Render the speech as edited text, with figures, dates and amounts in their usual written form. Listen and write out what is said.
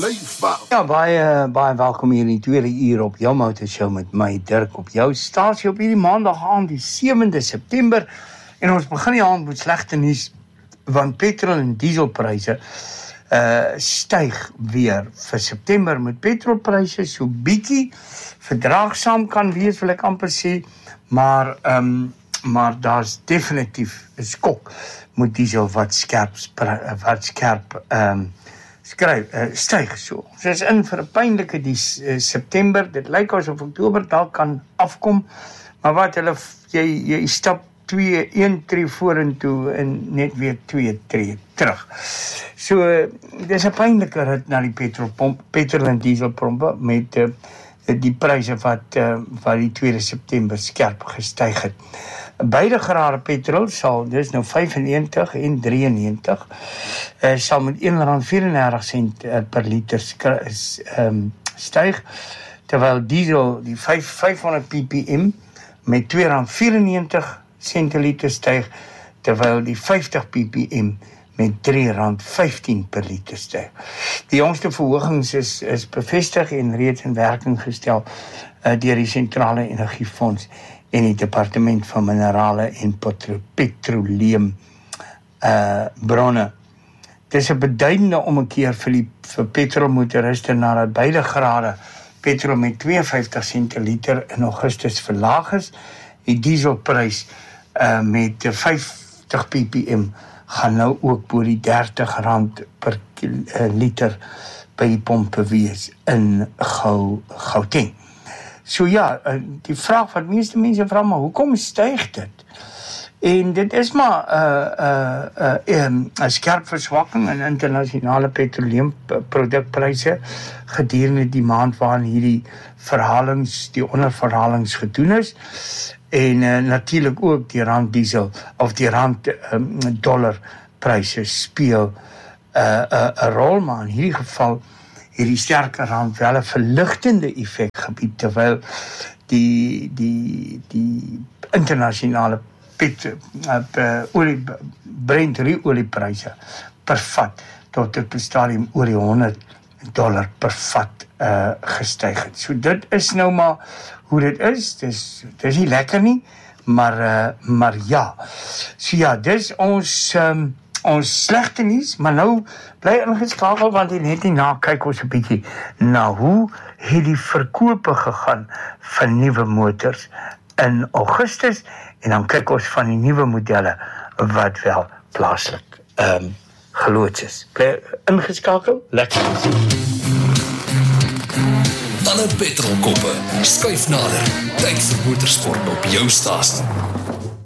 Ja, baie welkom hier in die tweede uur op jou motorshow met my Dirk op jou stasie op hierdie maandag aan die 7de September en ons begin die aand met slegte nuus want petrol en dieselpryse styg weer vir September met petrolpryse so bietjie verdraagsaam kan wees wil ek amper sê, maar daar's definitief 'n skok met diesel wat skerp styg so. Ons is in vir 'n pynlike September. Dit lyk asof Oktober dalk kan afkom, maar wat jy stap 1 tree vorentoe en net weer 2 tree terug. So dis 'n pynlike rit na die petrol en dieselpompe met die pryse wat die 2 September skerp gestyg het. Beide grade petrol sal, dis nou 95 en 93, sal met R1.34 per liter styg, terwyl diesel die 500 ppm met R2.94 per liter styg, terwyl die 50 ppm met R3.15 per liter styg. Die jongste verhogings is bevestig en reeds in werking gestel deur die Sentrale Energiefonds en die Departement van Minerale en Petroleum bronne. Dit is 'n beduidende ommekeer vir petrolmotoriste nadat beide grade petrol met 52 sent per liter in Augustus verlaag is. Die dieselprys met 50 ppm gaan nou ook bo die R30 per liter by die pompe wees in Gauteng. So ja, die vraag wat meeste mense vra, maar hoekom styg dit? En dit is maar 'n skerp verswakking in internasionale petroleumprodukpryse gedurende die maand waarin hierdie die onderverhalings gedoen is. En natuurlik ook die rand diesel of die rand dollar pryse speel 'n rol, maar in hierdie geval hierdie sterke rand wel 'n verligtende effek gebied, terwyl die internasionale Brent oliepryse per vat tot op die stadium oor die $100 per vat gestyg het. So dit is nou maar hoe dit is. Dis nie lekker nie, maar ja. So ja, dis ons slegte nuus, maar nou bly ingeskakel want net hierna kyk ons 'n bietjie na hoe het die verkope gegaan van nuwe motors in Augustus en dan kyk ons van die nuwe modelle wat wel plaaslik geloods is. Bly ingeskakel, lekker. Alle petrolkoppe skuif nader. Tyd vir motorsport op jou stasie.